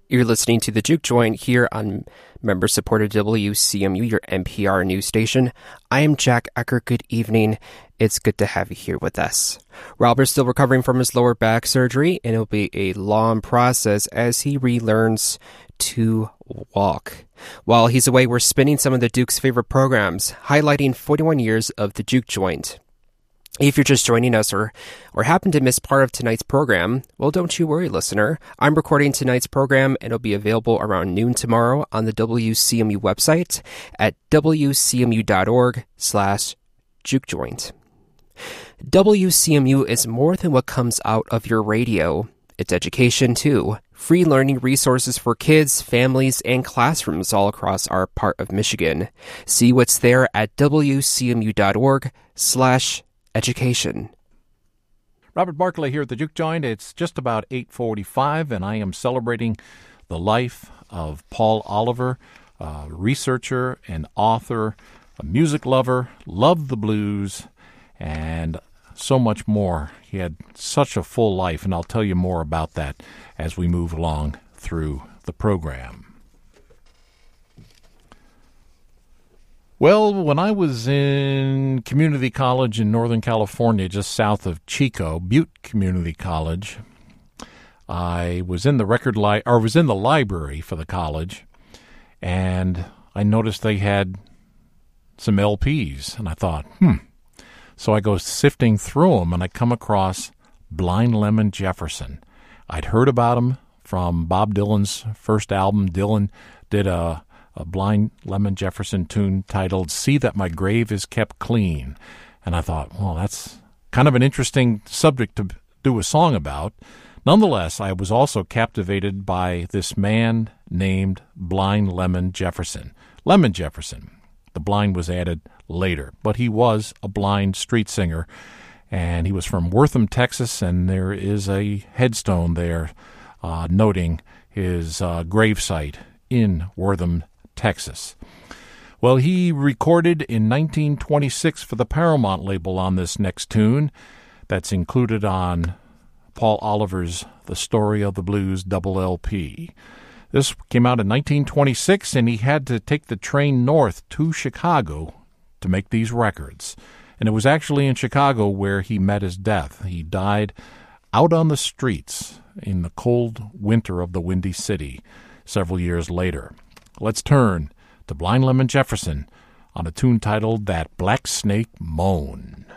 You're listening to the Juke Joint here on member-supported WCMU, your NPR news station. I am Jack Ecker. Good evening. It's good to have you here with us. Robert's still recovering from his lower back surgery, and it'll be a long process as he relearns to walk. While he's away, we're spinning some of the Duke's favorite programs, highlighting 41 years of the Juke Joint. If you're just joining us or happen to miss part of tonight's program, well, don't you worry, listener. I'm recording tonight's program, and it'll be available around noon tomorrow on the WCMU website at wcmu.org/jukejoint. WCMU is more than what comes out of your radio. It's education, too. Free learning resources for kids, families, and classrooms all across our part of Michigan. See what's there at wcmu.org/education. Robert Barclay here at the Juke Joint. It's just about 8:45, and I am celebrating the life of Paul Oliver, a researcher, an author, a music lover, loved the blues, and so much more. He had such a full life, and I'll tell you more about that as we move along through the program. Well, when I was in community college in Northern California, just south of Chico, Butte Community College, I was in the library for the college, and I noticed they had some LPs, and I thought, So I go sifting through them, and I come across Blind Lemon Jefferson. I'd heard about him from Bob Dylan's first album. Dylan did a Blind Lemon Jefferson tune titled "See That My Grave Is Kept Clean." And I thought, well, that's kind of an interesting subject to do a song about. Nonetheless, I was also captivated by this man named Blind Lemon Jefferson. Lemon Jefferson. The blind was added later, but he was a blind street singer, and he was from Wortham, Texas, and there is a headstone there noting his gravesite in Wortham, Texas. Well, he recorded in 1926 for the Paramount label on this next tune that's included on Paul Oliver's The Story of the Blues double LP. This came out in 1926, and he had to take the train north to Chicago to make these records. And it was actually in Chicago where he met his death. He died out on the streets in the cold winter of the Windy City several years later. Let's turn to Blind Lemon Jefferson on a tune titled That Black Snake Moan.